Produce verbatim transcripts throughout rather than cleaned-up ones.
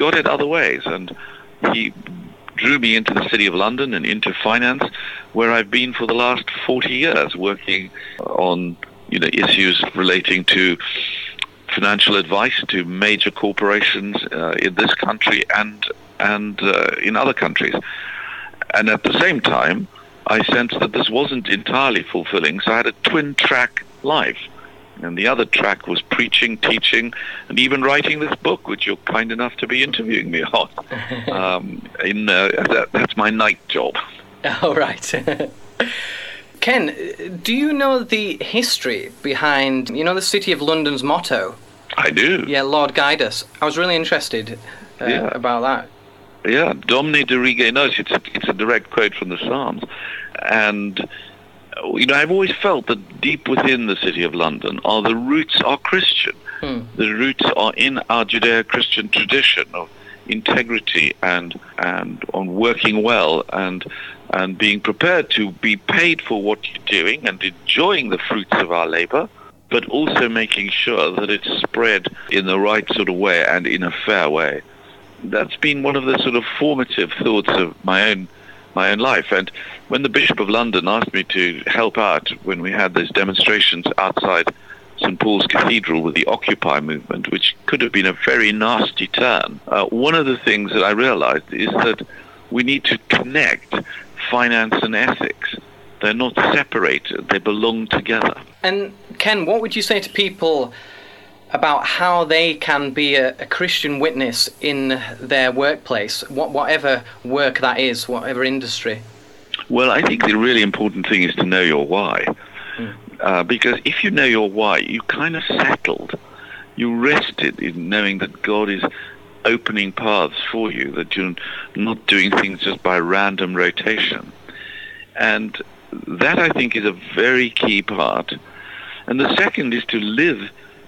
got it other ways, and he drew me into the City of London and into finance, where I've been for the last forty years, working on, you know, issues relating to financial advice to major corporations uh, in this country and and uh, in other countries. And at the same time, I sensed that this wasn't entirely fulfilling, so I had a twin-track life. And the other track was preaching, teaching, and even writing this book, which you're kind enough to be interviewing me on. um, in uh, that, that's my night job. Oh, right. Ken, do you know the history behind, you know, the City of London's motto? I do. Yeah, Lord guide us. I was really interested uh, yeah. about that. Yeah, Domine Dirige Nos. It's a, it's a direct quote from the Psalms. And, you know, I've always felt that deep within the City of London are the roots are Christian. Hmm. The roots are in our Judeo-Christian tradition of integrity and and on working well and and being prepared to be paid for what you're doing and enjoying the fruits of our labor, but also making sure that it's spread in the right sort of way and in a fair way. That's been one of the sort of formative thoughts of my own my own life. And when the Bishop of London asked me to help out when we had those demonstrations outside Saint Paul's Cathedral with the Occupy movement, which could have been a very nasty turn, uh, one of the things that I realized is that we need to connect finance and ethics. They're not separated, they belong together. And Ken, what would you say to people about how they can be a, a Christian witness in their workplace, what, whatever work that is, whatever industry? Well, I think the really important thing is to know your why. Mm. Uh, because if you know your why, you kind of settled. You rested in knowing that God is opening paths for you, that you're not doing things just by random rotation. And that, I think, is a very key part. And the second is to live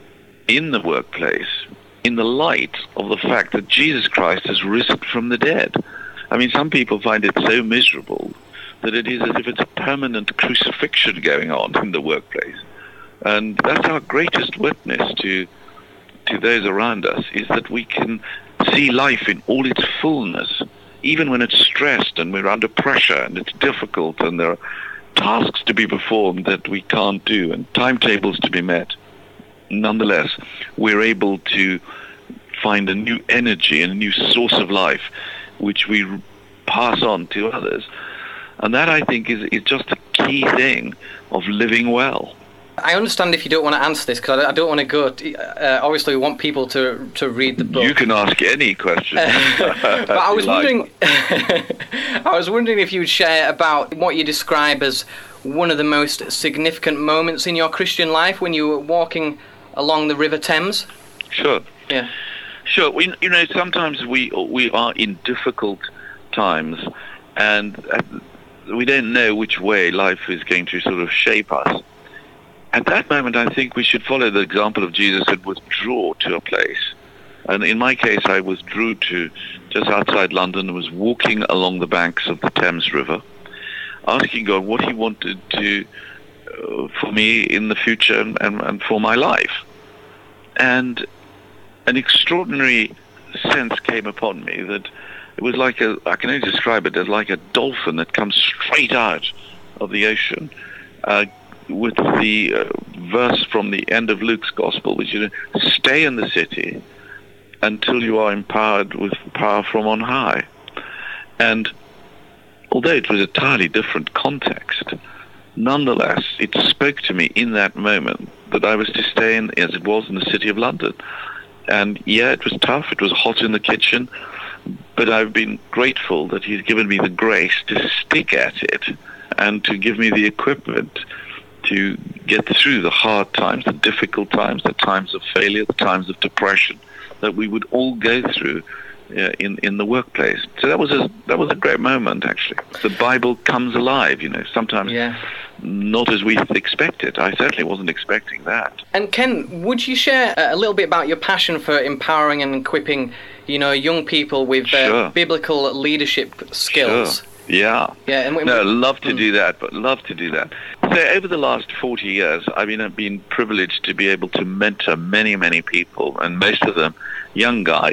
in the workplace in the light of the fact that Jesus Christ has risen from the dead. I mean, some people find it so miserable that it is as if it's a permanent crucifixion going on in the workplace. And that's our greatest witness to to those around us, is that we can see life in all its fullness, even when it's stressed and we're under pressure and it's difficult and there are tasks to be performed that we can't do and timetables to be met. Nonetheless, we're able to find a new energy and a new source of life which we pass on to others. And that, I think, is, is just a key thing of living well. I understand if you don't want to answer this, because I don't want to go... To, uh, obviously, we want people to to read the book. You can ask any question. But I was wondering... I was wondering if you would share about what you describe as one of the most significant moments in your Christian life when you were walking along the River Thames. Sure. Yeah. Sure. We, you know, sometimes we we are in difficult times, and we don't know which way life is going to sort of shape us. At that moment, I think we should follow the example of Jesus and withdraw to a place. And in my case, I withdrew to just outside London and was walking along the banks of the Thames River, asking God what he wanted to uh, for me in the future and, and, and for my life. And an extraordinary sense came upon me that it was like a, I can only describe it as like a dolphin that comes straight out of the ocean, uh, with the uh, verse from the end of Luke's Gospel, which is, stay in the city until you are empowered with power from on high. And although it was a entirely different context, nonetheless, it spoke to me in that moment that I was to stay in, as it was in the City of London. And yeah, it was tough, it was hot in the kitchen, but I've been grateful that he's given me the grace to stick at it and to give me the equipment to get through the hard times, the difficult times, the times of failure, the times of depression that we would all go through uh, in in the workplace. So that was a that was a great moment, actually. The Bible comes alive, you know, sometimes yeah. not as we expected. I certainly wasn't expecting that. And Ken, would you share a little bit about your passion for empowering and equipping, you know, young people with uh, sure. biblical leadership skills? Sure. Yeah. Yeah. And we, no, love to mm. do that, but love to do that. So over the last forty years, I mean, I've been privileged to be able to mentor many, many people, and most of them young guys